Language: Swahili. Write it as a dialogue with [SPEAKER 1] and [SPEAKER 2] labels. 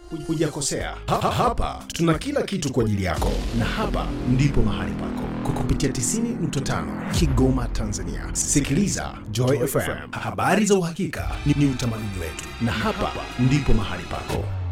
[SPEAKER 1] hujakosea. Hapa tuna kila kitu kwa ajili yako, na hapa ndipo mahali pako kwa kupitia 90.5 Kigoma, Tanzania. Sikiliza Joy FM, habari za uhakika ni utamaduni wetu, na hapa ndipo mahali pako.